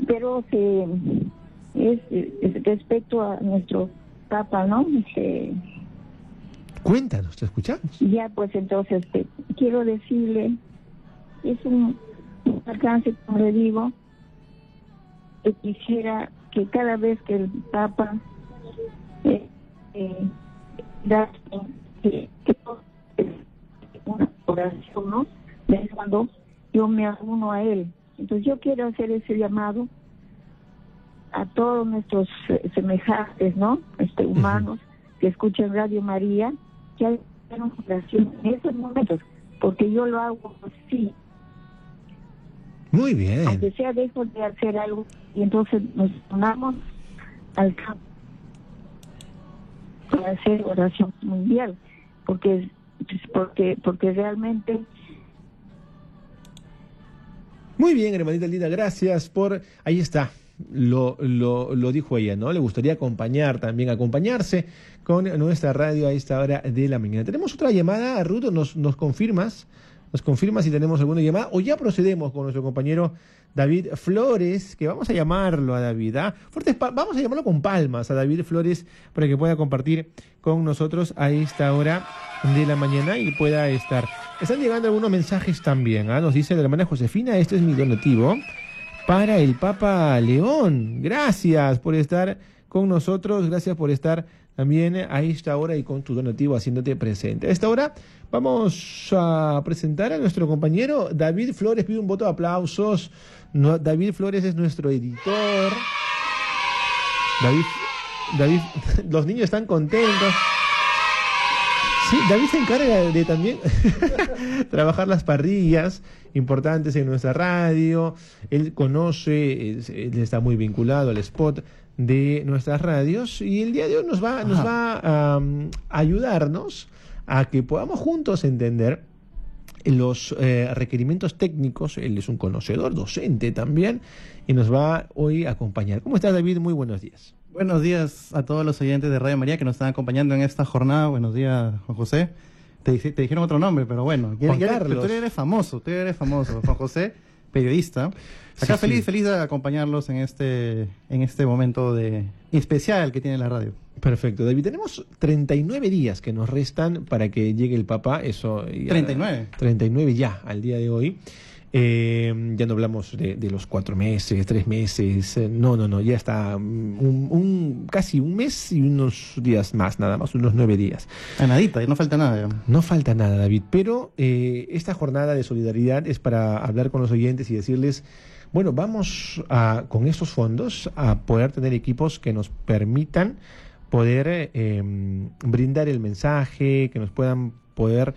pero es respecto a nuestro Papa, ¿no? Cuéntanos, te escuchamos. Ya, pues entonces quiero decirle, es un alcance, como le digo, que quisiera que cada vez que el Papa da una oración, ¿no? Es cuando yo me uno a él. Entonces yo quiero hacer ese llamado a todos nuestros semejantes, ¿no? Humanos que escuchan Radio María, que hagan oración en esos momentos, porque yo lo hago así. Muy bien. Aunque sea dejo de hacer algo y entonces nos unamos al campo para hacer oración mundial, porque realmente. Muy bien, hermanita linda, gracias por... Ahí está, lo dijo ella, ¿no? Le gustaría acompañarse con nuestra radio a esta hora de la mañana. ¿Tenemos otra llamada, Ruth? ¿Nos confirmas? ¿Nos confirmas si tenemos alguna llamada? ¿O ya procedemos con nuestro compañero David Flores? Que vamos a llamarlo a David, ¿ah? Vamos a llamarlo con palmas a David Flores para que pueda compartir con nosotros a esta hora de la mañana y pueda estar. Están llegando algunos mensajes también, ¿ah? Nos dice la hermana Josefina, este es mi donativo para el Papa León. Gracias por estar con nosotros, gracias por estar también a esta hora y con tu donativo haciéndote presente. A esta hora vamos a presentar a nuestro compañero David Flores. Pido un voto de aplausos. David Flores es nuestro editor. David, los niños están contentos. Sí, David se encarga de también trabajar las parrillas importantes en nuestra radio. Él conoce, él está muy vinculado al spot de nuestras radios y el día de hoy nos va a ayudarnos a que podamos juntos entender los requerimientos técnicos. Él es un conocedor, docente también, y nos va hoy a acompañar. ¿Cómo estás, David? Muy buenos días. Buenos días a todos los oyentes de Radio María que nos están acompañando en esta jornada. Buenos días, Juan José. Te dijeron otro nombre, pero bueno. Juan Carlos. Tú eres famoso, Juan José, periodista. Acá feliz de acompañarlos en este momento especial que tiene la radio. Perfecto, David. Tenemos 39 días que nos restan para que llegue el Papa. Eso. 39. 39 ya, al día de hoy. Ya no hablamos de los 4 meses, 3 meses, no, ya está casi un mes y unos días más, nada más, unos 9 días. A nadita, no falta nada. No falta nada, David, pero esta jornada de solidaridad es para hablar con los oyentes y decirles, bueno, vamos con estos fondos a poder tener equipos que nos permitan poder brindar el mensaje, que nos puedan poder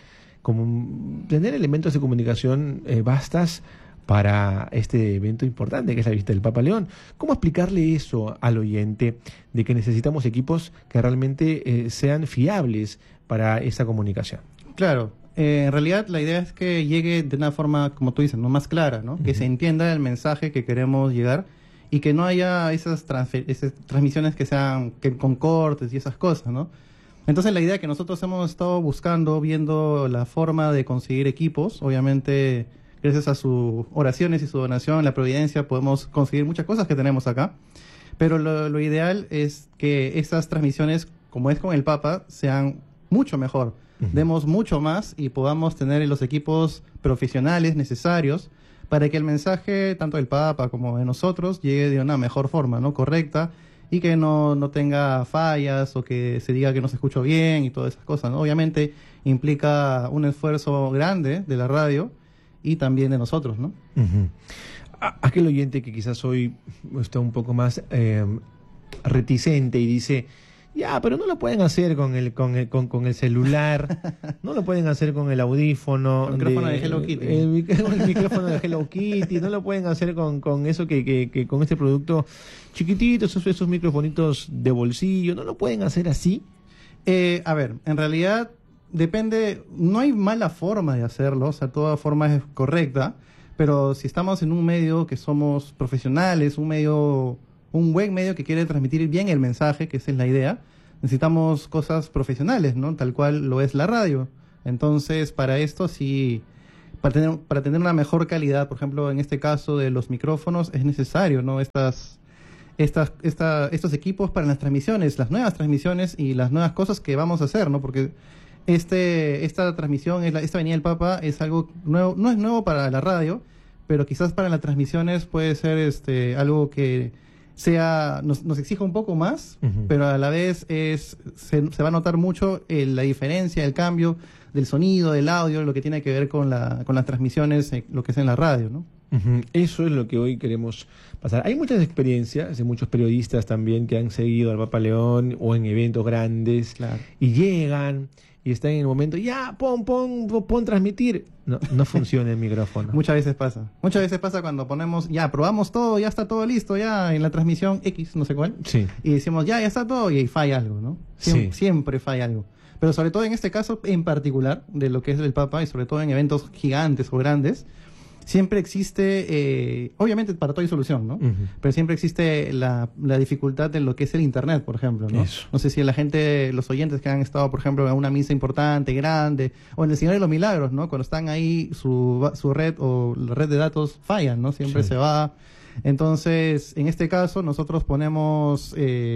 tener elementos de comunicación bastas para este evento importante que es la visita del Papa León. ¿Cómo explicarle eso al oyente de que necesitamos equipos que realmente sean fiables para esa comunicación? Claro, en realidad la idea es que llegue de una forma, como tú dices, no más clara, ¿no? Que se entienda el mensaje que queremos llegar y que no haya esas transmisiones que sean con cortes y esas cosas, ¿no? Entonces la idea que nosotros hemos estado viendo la forma de conseguir equipos, obviamente gracias a sus oraciones y su donación, la providencia, podemos conseguir muchas cosas que tenemos acá, pero lo ideal es que esas transmisiones, como es con el Papa, sean mucho mejor, demos mucho más y podamos tener los equipos profesionales necesarios para que el mensaje, tanto del Papa como de nosotros, llegue de una mejor forma, ¿no? Correcta, y que no tenga fallas o que se diga que no se escuchó bien y todas esas cosas, ¿no? Obviamente implica un esfuerzo grande de la radio y también de nosotros, ¿no? Aquel oyente que quizás hoy está un poco más reticente y dice, ya, pero no lo pueden hacer con el celular, no lo pueden hacer con el audífono. El micrófono de Hello Kitty. El micrófono de Hello Kitty, no lo pueden hacer con eso que con este producto chiquitito, esos microfonitos de bolsillo, no lo pueden hacer así. A ver, en realidad depende, no hay mala forma de hacerlo, o sea, toda forma es correcta, pero si estamos en un medio que somos profesionales, un buen medio que quiere transmitir bien el mensaje, que esa es la idea, necesitamos cosas profesionales, ¿no? Tal cual lo es la radio. Entonces, para esto sí para tener una mejor calidad, por ejemplo, en este caso de los micrófonos, es necesario, ¿no? Estos equipos para las transmisiones, las nuevas transmisiones y las nuevas cosas que vamos a hacer, ¿no? Porque esta transmisión, esta Venida del Papa es algo nuevo, no es nuevo para la radio, pero quizás para las transmisiones puede ser algo que nos exija un poco más, pero a la vez se va a notar mucho la diferencia, el cambio del sonido, del audio, lo que tiene que ver con las transmisiones, lo que es en la radio, ¿no? Eso es lo que hoy queremos pasar. Hay muchas experiencias de muchos periodistas también que han seguido al Papa León o en eventos grandes, claro, y llegan y están en el momento, ya, pon transmitir. No funciona el micrófono. Muchas veces pasa cuando ponemos, ya, probamos todo, ya está todo listo, ya en la transmisión X, no sé cuál. Sí. Y decimos, ya está todo, y ahí falla algo, ¿no? Siempre falla algo. Pero sobre todo en este caso en particular, de lo que es el Papa, y sobre todo en eventos gigantes o grandes, siempre existe, obviamente para todo hay solución, ¿no? Pero siempre existe la dificultad de lo que es el Internet, por ejemplo, ¿no? Eso. No sé si los oyentes que han estado, por ejemplo, en una misa importante, grande, o en el Señor de los Milagros, ¿no? Cuando están ahí, su red o la red de datos fallan, ¿no? Siempre se va. Entonces, en este caso, nosotros podemos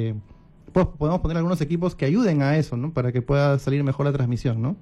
poner algunos equipos que ayuden a eso, ¿no? Para que pueda salir mejor la transmisión, ¿no?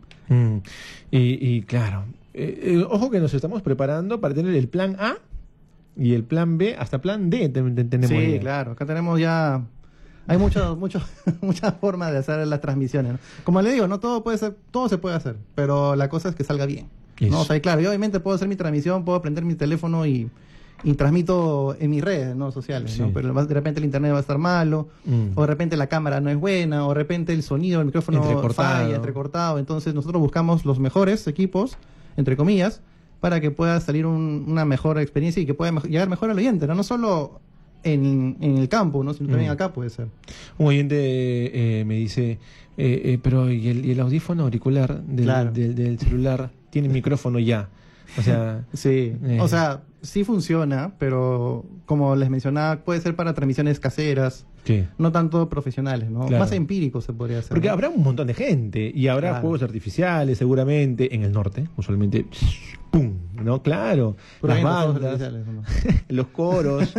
Y claro, ojo que nos estamos preparando para tener el plan A y el plan B, hasta plan D tenemos. Sí, ya. claro, acá tenemos ya... Hay muchas formas de hacer las transmisiones, ¿no? Como le digo, no todo se puede hacer, pero la cosa es que salga bien, ¿no? O sea, y claro, yo obviamente puedo hacer mi transmisión, puedo prender mi teléfono y transmito en mis redes, ¿no? Sociales, ¿no? Pero de repente el internet va a estar malo, o de repente la cámara no es buena, o de repente el sonido, el micrófono falla, entrecortado. Entonces nosotros buscamos los mejores equipos, entre comillas, para que pueda salir una mejor experiencia y que pueda llegar mejor al oyente, ¿no? No solo en el campo, ¿no? Sino también acá puede ser. Un oyente me dice, pero ¿y el audífono auricular del celular tiene micrófono ya? O sea, sí, o sea, sí funciona, pero como les mencionaba, puede ser para transmisiones caseras, no tanto profesionales, ¿no? Claro. Más empíricos se podría hacer. Porque ¿no? habrá un montón de gente y habrá fuegos artificiales seguramente en el norte, usualmente, ¡pum! ¿No? Claro, las bandas, ¿no? los coros,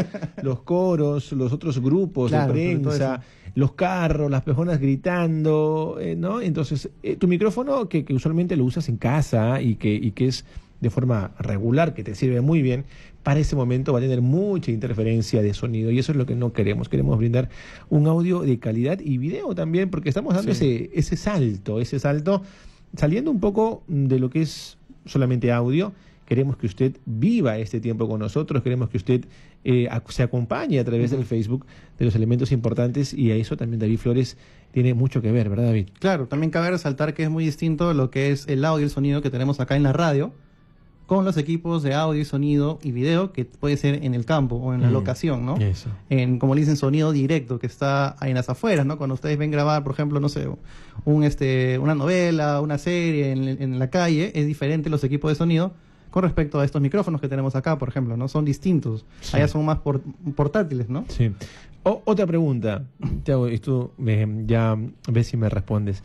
los otros grupos de prensa, los carros, las personas gritando, ¿no? Entonces, tu micrófono que usualmente lo usas en casa y que es de forma regular, que te sirve muy bien, para ese momento va a tener mucha interferencia de sonido y eso es lo que no queremos. Queremos brindar un audio de calidad y video también, porque estamos dando ese salto, saliendo un poco de lo que es solamente audio. Queremos que usted viva este tiempo con nosotros, queremos que usted se acompañe a través del Facebook de los elementos importantes y a eso también David Flores tiene mucho que ver, ¿verdad, David? Claro, también cabe resaltar que es muy distinto lo que es el audio y el sonido que tenemos acá en la radio con los equipos de audio y sonido y video que puede ser en el campo o en la locación, ¿no? Eso. Como le dicen, sonido directo, que está en las afueras, ¿no? Cuando ustedes ven grabar, por ejemplo, no sé, una novela, una serie en la calle, es diferente los equipos de sonido con respecto a estos micrófonos que tenemos acá, por ejemplo, ¿no? Son distintos. Sí. Allá son más portátiles, ¿no? Sí. Otra pregunta, Thiago, y tú ya ves si me respondes.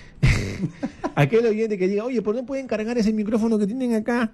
Aquel oyente que diga, oye, ¿por qué no pueden cargar ese micrófono que tienen acá?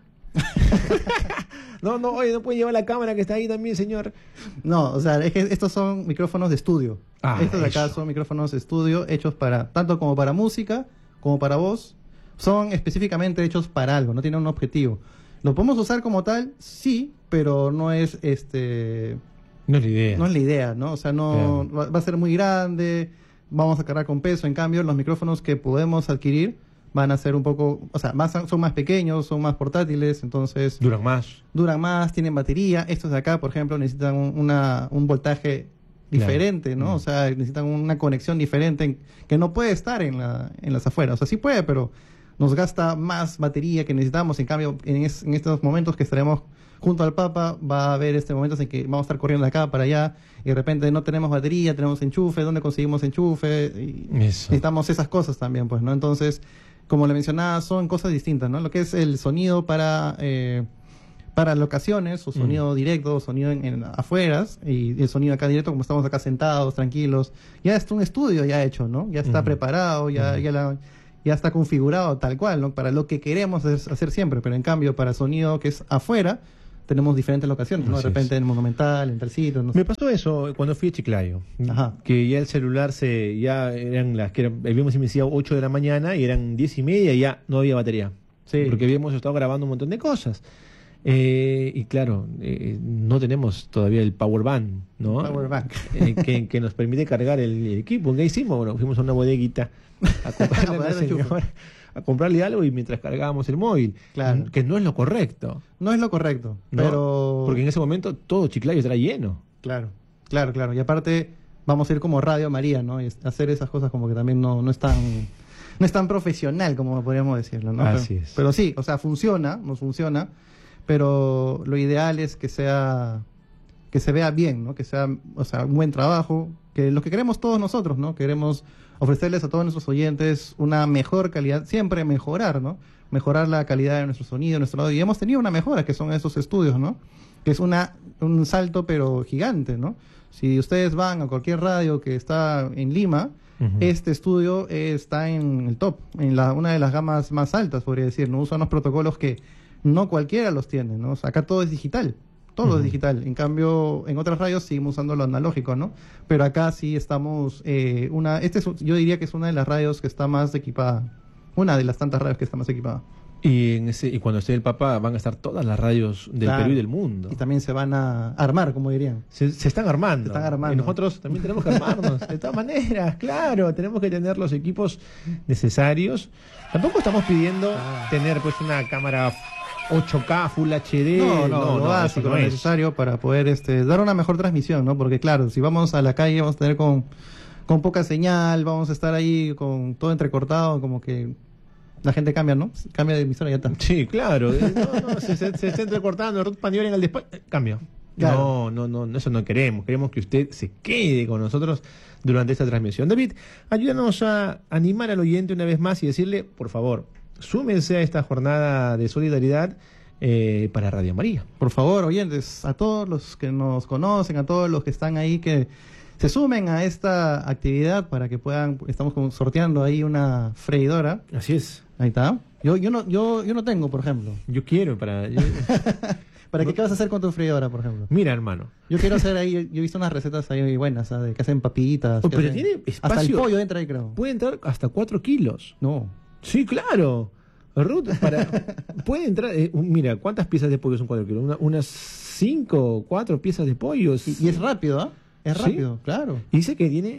Oye, no pueden llevar la cámara que está ahí también, señor. No, o sea, es que estos son micrófonos de estudio. Estos de acá son micrófonos de estudio hechos tanto como para música, como para voz. Son específicamente hechos para algo, no tienen un objetivo. ¿Lo podemos usar como tal? Sí, pero no es no es la idea. No es la idea, ¿no? O sea, no va a ser muy grande, vamos a cargar con peso. En cambio, los micrófonos que podemos adquirir van a ser un poco, o sea, son más pequeños, son más portátiles, entonces... Duran más, tienen batería. Estos de acá, por ejemplo, necesitan un voltaje diferente, ¿no? O sea, necesitan una conexión diferente que no puede estar en las afueras. O sea, sí puede, pero nos gasta más batería que necesitamos. En cambio, en estos momentos que estaremos junto al Papa, va a haber momentos en que vamos a estar corriendo de acá para allá y de repente no tenemos batería, tenemos enchufe. ¿Dónde conseguimos enchufe? Y necesitamos esas cosas también, pues, ¿no? Entonces, como le mencionaba, son cosas distintas, ¿no? Lo que es el sonido para locaciones, o sonido directo, o sonido en afueras, y el sonido acá directo, como estamos acá sentados, tranquilos. Ya está un estudio ya hecho, ¿no? Ya está preparado, ya ya está configurado tal cual, ¿no? Para lo que queremos hacer siempre, pero en cambio para sonido que es afuera, tenemos diferentes locaciones, ¿no? De Así repente es. en el Monumental, en tal sitio, no sé. Me pasó eso cuando fui a Chiclayo, Ajá. que ya el celular ya eran las que habíamos iniciado 8 de la mañana y eran 10:30 y ya no había batería. Sí. Porque habíamos estado grabando un montón de cosas. Y claro, no tenemos todavía el power bank, ¿no? Power bank. Que nos permite cargar el equipo. ¿Qué hicimos? Bueno, fuimos a una bodeguita a comprarle, a, A la ponerle enchufe. señora, a comprarle algo y mientras cargábamos el móvil. Claro. Que no es lo correcto, No es lo correcto, ¿no? pero... Porque en ese momento todo Chiclayo estará lleno. Claro, claro, claro. Y aparte vamos a ir como Radio María, ¿no? Y hacer esas cosas como que también no es tan... No es tan profesional como podríamos decirlo, ¿no? Así pero, es. pero sí, o sea, nos funciona, pero lo ideal es que se vea bien, ¿no? Que sea, o sea, un buen trabajo, que lo que queremos todos nosotros, ¿no? Queremos ofrecerles a todos nuestros oyentes una mejor calidad, siempre mejorar, ¿no? Mejorar la calidad de nuestro sonido, nuestro audio. Y hemos tenido una mejora, que son esos estudios, ¿no? Que es un salto, pero gigante, ¿no? Si ustedes van a cualquier radio que está en Lima, este estudio está en el top, en una de las gamas más altas, podría decir, ¿no? Usa unos protocolos que no cualquiera los tiene, ¿no? O sea, acá todo es digital, todo es digital. En cambio, en otras radios seguimos usando lo analógico, ¿no? Pero acá sí estamos, yo diría que es una de las radios que está más equipada, una de las tantas radios que está más equipada. Y cuando esté el Papa van a estar todas las radios del Claro. Perú y del mundo. Y también se van a armar, como dirían. Se están armando. Se están armando. Y nosotros también tenemos que armarnos. De todas maneras, claro, tenemos que tener los equipos necesarios. Tampoco estamos pidiendo tener pues una cámara 8K, Full HD. Lo básico, eso no lo es. necesario para poder dar una mejor transmisión, ¿no? Porque claro, si vamos a la calle vamos a tener con poca señal, vamos a estar ahí con todo entrecortado, como que la gente cambia, ¿no? Cambia de emisora y ya está. Sí, claro. Se está entrecortando, Ruth Pandora en el despacho. Cambio. Claro. No, eso no queremos. Queremos que usted se quede con nosotros durante esta transmisión. David, ayúdanos a animar al oyente una vez más y decirle, por favor, súmense a esta jornada de solidaridad para Radio María. Por favor, oyentes, a todos los que nos conocen, a todos los que están ahí, que se sumen a esta actividad para que puedan, estamos como sorteando ahí una freidora. Así es. Ahí está. Yo no tengo, por ejemplo. Yo quiero para... ¿Qué vas a hacer con tu freidora, por ejemplo? Mira, hermano. Yo quiero hacer ahí, yo he visto unas recetas ahí buenas, ¿sabes? Que hacen papitas. Oh, que pero hacen- tiene espacio. Hasta el pollo entra ahí, creo. Puede entrar hasta 4 kilos. No. Sí, claro. Ruth, puede entrar... mira, ¿cuántas piezas de pollo son 4 kilos? Unas 5 o 4 piezas de pollo. Y es rápido, ¿ah? Es ¿Sí? rápido, claro. Y dice que tiene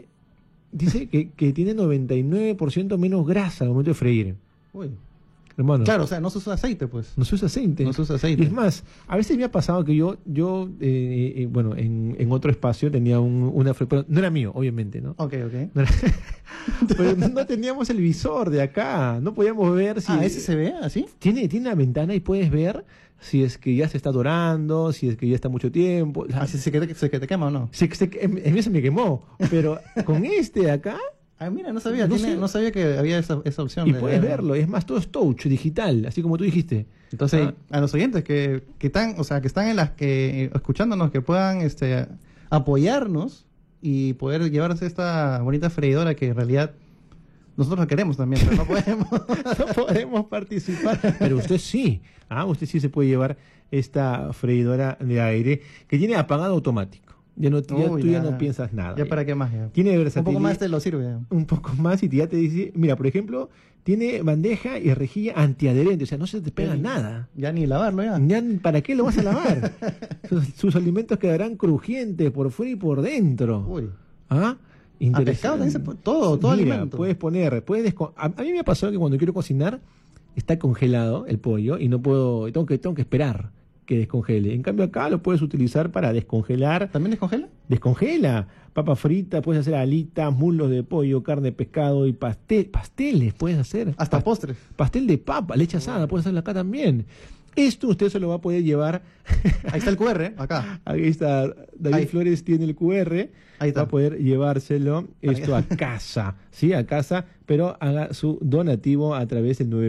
99% menos grasa al momento de freír. Uy. Hermano. Claro, o sea, no se usa aceite, pues. No se usa aceite. No se usa aceite. Y es más, a veces me ha pasado que yo bueno, en otro espacio tenía una pero no era mío, obviamente, ¿no? Ok. No era- pero no teníamos el visor de acá, no podíamos ver si... ¿Ese se ve así? Tiene una ventana y puedes ver si es que ya se está dorando, si es que ya está mucho tiempo. ¿Así se te quema o no? En mí se me quemó, pero con este de acá... Ah, mira, no sabía, No sé. no sabía que había esa opción. Y de puedes ver. verlo, es más, todo es touch, digital, así como tú dijiste. Entonces, a los oyentes que están, o sea, que están escuchándonos, que puedan apoyarnos y poder llevarse esta bonita freidora que en realidad nosotros la queremos también, pero no podemos. No podemos participar, pero usted sí. Usted sí se puede llevar esta freidora de aire que tiene apagado automático. Tú ya no piensas nada. ¿Ya para qué más? Ya? Tiene Un versatilidad. poco más te lo sirve. Ya. Un poco más y ya te dice, mira, por ejemplo, tiene bandeja y rejilla antiadherente, o sea, no se te pega nada. Ya ni lavarlo ya. ¿Para qué lo vas a lavar? Sus alimentos quedarán crujientes por fuera y por dentro. Uy. ¿Ah? A pescado también se puede, todo Mira, alimento. puedes poner, a mí me ha pasado que cuando quiero cocinar está congelado el pollo y no puedo, tengo que esperar que descongele. En cambio acá lo puedes utilizar para descongelar. ¿También descongela? Descongela, papa frita, puedes hacer alitas, muslos de pollo, carne de pescado y pasteles puedes hacer. Hasta postres. Pastel de papa, leche asada, puedes hacerlo acá también. Esto usted se lo va a poder llevar. Ahí está el QR, acá. Ahí está, David Ahí. Flores tiene el QR. Ahí está. Va a poder llevárselo esto a casa, ¿sí? A casa, pero haga su donativo a través del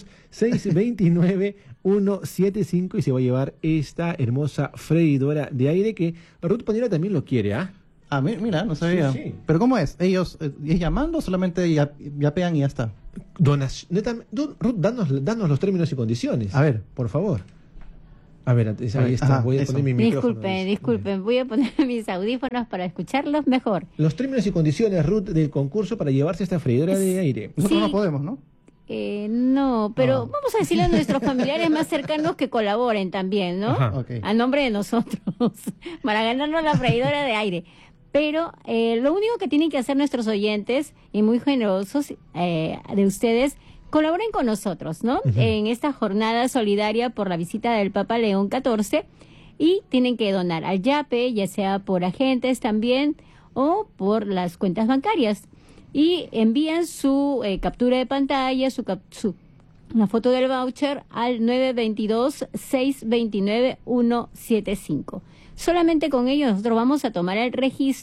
922-629-175 y se va a llevar esta hermosa freidora de aire que Ruth Pandora también lo quiere, ¿ah? Ah, mira, no sabía. Sí. Pero ¿cómo es? ¿Ellos es llamando o solamente ya pegan y ya está? Ruth, danos los términos y condiciones. A ver. Por favor. A ver, ahí está. Ajá, voy a eso. poner mi micrófono. Disculpen, voy a poner mis audífonos para escucharlos mejor. Los términos y condiciones, Ruth, del concurso para llevarse esta freidora de aire. Nosotros Sí. no podemos, ¿no? No, pero Ah. vamos a decirle a nuestros familiares más cercanos que colaboren también, ¿no? Ajá. Ok. A nombre de nosotros, para ganarnos la freidora de aire. Pero lo único que tienen que hacer nuestros oyentes, y muy generosos de ustedes, colaboren con nosotros, ¿no? Ujú. En esta jornada solidaria por la visita del Papa León XIV, y tienen que donar al YAPE, ya sea por agentes también o por las cuentas bancarias. Y envían su captura de pantalla, una foto del voucher al 922-629-175. Solamente con ello nosotros vamos a tomar el registro